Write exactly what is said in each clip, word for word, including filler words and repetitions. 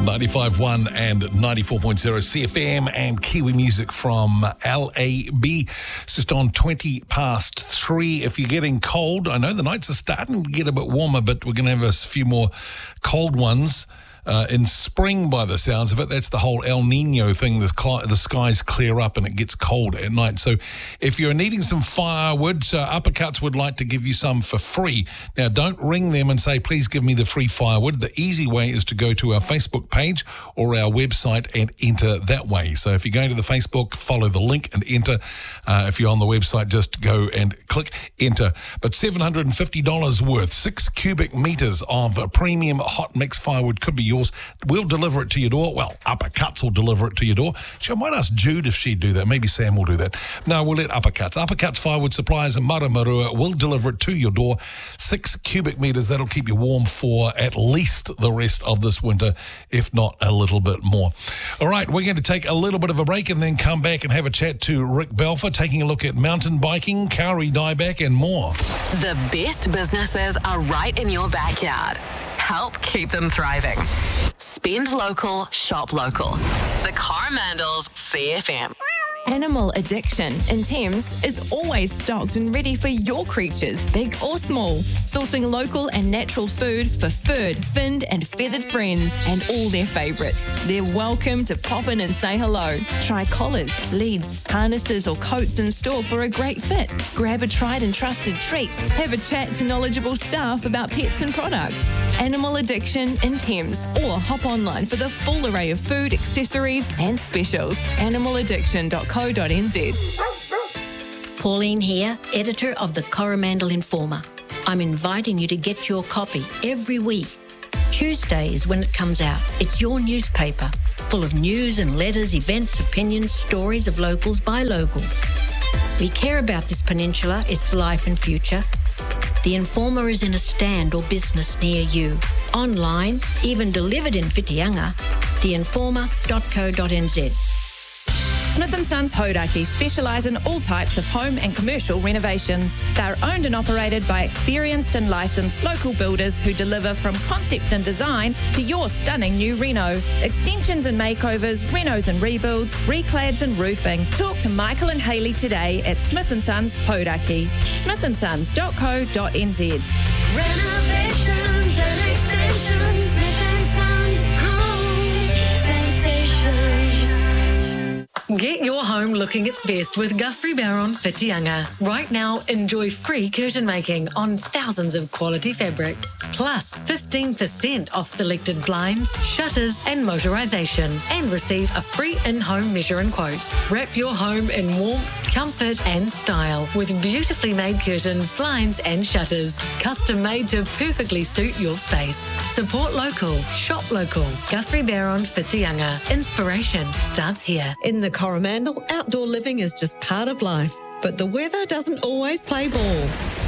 ninety-five point one and ninety-four point oh C F M and Kiwi music from L A B. It's just on twenty past three. If you're getting cold, I know the nights are starting to get a bit warmer, but we're going to have a few more cold ones. Uh, in spring, by the sounds of it, that's the whole El Nino thing. The, cl- the skies clear up and it gets cold at night. So if you're needing some firewood, uh, Uppercuts would like to give you some for free. Now, don't ring them and say, please give me the free firewood. The easy way is to go to our Facebook page or our website and enter that way. So if you're going to the Facebook, follow the link and enter. Uh, if you're on the website, just go and click enter. But seven hundred fifty dollars worth, six cubic meters of uh, premium hot mix firewood could be yours. We'll deliver it to your door. Well, Uppercuts will deliver it to your door. I might ask Jude if she'd do that. Maybe Sam will do that. No, we'll let Uppercuts. Uppercuts Firewood Suppliers in Maramarua will deliver it to your door. Six cubic metres. That'll keep you warm for at least the rest of this winter, if not a little bit more. All right, we're going to take a little bit of a break and then come back and have a chat to Rick Belfer, taking a look at mountain biking, kauri dieback and more. The best businesses are right in your backyard. Help keep them thriving. Spend local, shop local. The Coromandels C F M. Animal Addiction in Thames is always stocked and ready for your creatures, big or small. Sourcing local and natural food for furred, finned and feathered friends and all their favourites. They're welcome to pop in and say hello. Try collars, leads, harnesses or coats in store for a great fit. Grab a tried and trusted treat. Have a chat to knowledgeable staff about pets and products. Animal Addiction in Thames, or hop online for the full array of food, accessories and specials. animal addiction dot com. co dot n z. Pauline here, editor of the Coromandel Informer. I'm inviting you to get your copy every week. Tuesday is when it comes out. It's your newspaper, full of news and letters, events, opinions, stories of locals by locals. We care about this peninsula, its life and future. The Informer is in a stand or business near you. Online, even delivered in Whitianga, the informer dot co dot n z. Smith and Sons Hodaki specialise in all types of home and commercial renovations. They're owned and operated by experienced and licensed local builders who deliver from concept and design to your stunning new reno. Extensions and makeovers, renos and rebuilds, reclads and roofing. Talk to Michael and Hayley today at Smith and Sons Hodaki. smith and sons dot co dot n z. Renovations and extensions, Smith and Sons Home Sensations. Get your home looking its best with Guthrie Barron Whitianga. Right now, enjoy free curtain making on thousands of quality fabrics, plus fifteen percent off selected blinds, shutters and motorisation, and receive a free in-home measure and quote. Wrap your home in warmth, comfort and style with beautifully made curtains, blinds and shutters, custom made to perfectly suit your space. Support local, shop local. Guthrie Barron Whitianga. Inspiration starts here. In the Coromandel, outdoor living is just part of life, but the weather doesn't always play ball.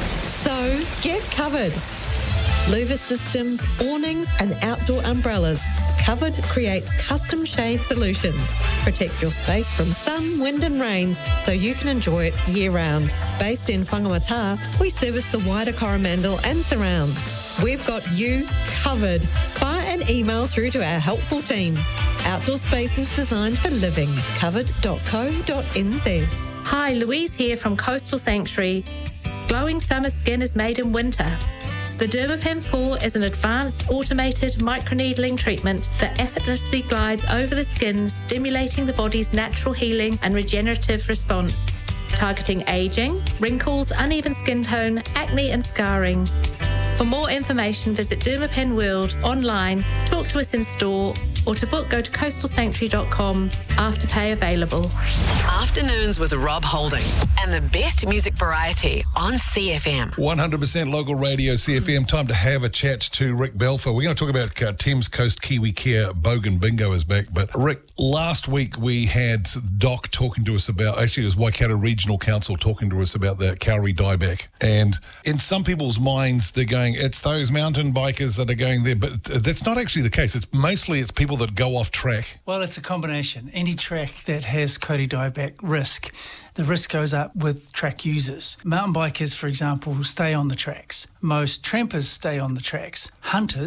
So get covered. Louver systems, awnings and outdoor umbrellas. Covered creates custom shade solutions. Protect your space from sun, wind and rain so you can enjoy it year-round. Based in Whangamata, we service the wider Coromandel and surrounds. We've got you covered. Fire an email through to our helpful team. Outdoor spaces designed for living. covered dot co dot n z. Hi, Louise here from Coastal Sanctuary. Glowing summer skin is made in winter. The Dermapen four is an advanced automated microneedling treatment that effortlessly glides over the skin, stimulating the body's natural healing and regenerative response, targeting aging, wrinkles, uneven skin tone, acne and scarring. For more information, visit Dermapen World online, talk to us in store, or to book, go to coastal sanctuary dot com. Afterpay available. Afternoons with Rob Holding and the best music variety on C F M. one hundred percent local radio, C F M. Time to have a chat to Rick Belfer. We're going to talk about uh, Thames Coast Kiwi Care. Bogan Bingo is back. But Rick, last week we had Doc talking to us about, actually it was Waikato Regional Council talking to us about the kauri dieback. And in some people's minds, they're going, it's those mountain bikers that are going there. But that's not actually the case. It's mostly it's people that go off track. Well, it's a combination. Any track that has kauri dieback risk, the risk goes up with track users. Mountain bikers, for example, stay on the tracks. Most trampers stay on the tracks. Hunters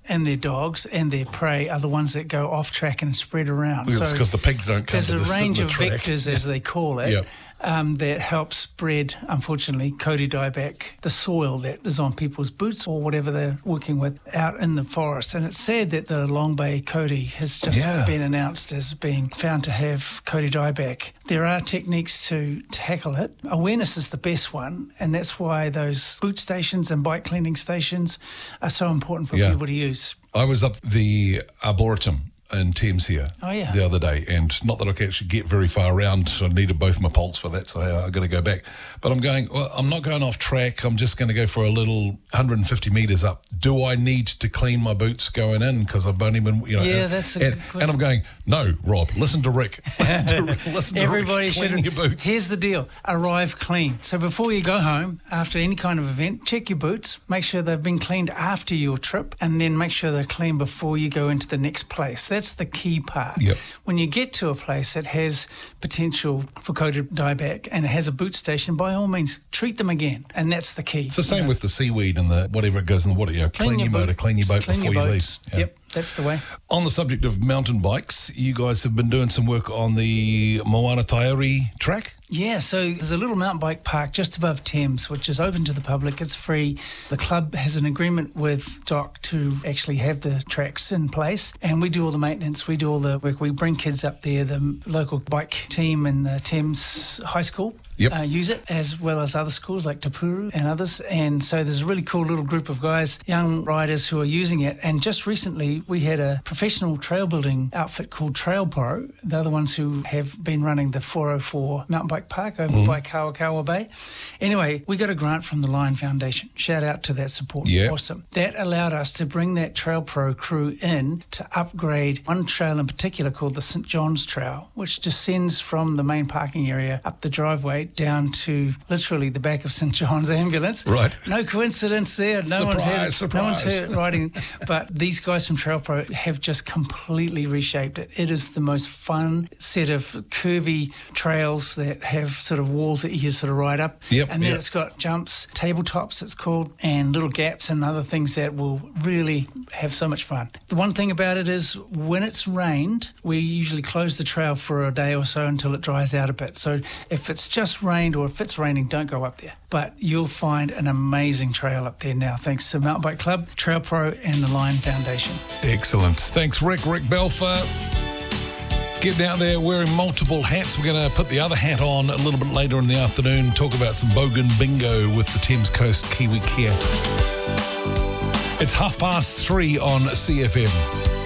and their dogs and their prey are the ones that go off track and spread around. Because So the pigs don't come there's to a the range the of track. vectors, as they call it, Yep. um, that help spread, unfortunately, Cody dieback, the soil that is on people's boots or whatever they're working with out in the forest. And it's sad that the Long Bay Cody has just Yeah. been announced as being found to have Cody dieback. There are techniques to tackle it. Awareness is the best one, and that's why those boot stations and bike cleaning stations are so important for Yeah. people to use. I was up the Arboretum in Thames here Oh, yeah. the other day, and not that I could actually get very far around. I needed both my poles for that, so I, I got to go back. But I'm going, well, I'm not going off track. I'm just going to go for a little one hundred fifty metres up. Do I need to clean my boots going in? Because I've only been, you know. Yeah, and, that's a and, good question. and I'm going, no, Rob, listen to Rick. Listen to, listen to Everybody Rick. should. Clean your boots. Here's the deal: arrive clean. So before you go home, after any kind of event, check your boots. Make sure they've been cleaned after your trip, and then make sure they're clean before you go into the next place. That's the key part. Yep. When you get to a place that has potential for Cody dieback and it has a boot station, by all means, treat them again, and that's the key. It's the same with the seaweed and the whatever it goes in the water. You know, clean, your boat. motor, clean your boat Clean before your you boats. leave. Yeah. Yep, that's the way. On the subject of mountain bikes, you guys have been doing some work on the Moana Tairi track. Yeah, so there's a little mountain bike park just above Thames, which is open to the public. It's free. The club has an agreement with D O C to actually have the tracks in place, and we do all the maintenance. We do all the work. We bring kids up there. The local bike team in the Thames High School Yep. uh, use it, as well as other schools like Te Puru and others. And so there's a really cool little group of guys, young riders, who are using it. And just recently, we had a professional trail building outfit called Trail Pro. They're the ones who have been running the four oh four mountain bike park over by Kawakawa Bay. Anyway, we got a grant from the Lion Foundation. Shout out to that support. Yeah. Awesome. That allowed us to bring that Trail Pro crew in to upgrade one trail in particular called the Saint John's Trail, which descends from the main parking area up the driveway down to literally the back of Saint John's ambulance. Right. No coincidence there. No one's Surprise, heard, no one's surprise. heard riding. But these guys from Trail Pro have just completely reshaped it. It is the most fun set of curvy trails that have sort of walls that you can sort of ride up. Yep, and then yep. it's got jumps, tabletops it's called, and little gaps and other things that will really have so much fun. The one thing about it is when it's rained, we usually close the trail for a day or so until it dries out a bit. So if it's just rained or if it's raining, don't go up there. But you'll find an amazing trail up there now, thanks to Mountain Bike Club, Trail Pro and the Lion Foundation. Excellent. Thanks, Rick. Rick Belfer. Getting out there wearing multiple hats. We're going to put the other hat on a little bit later in the afternoon, talk about some Bogan bingo with the Thames Coast Kiwi Care. It's half past three on C F M.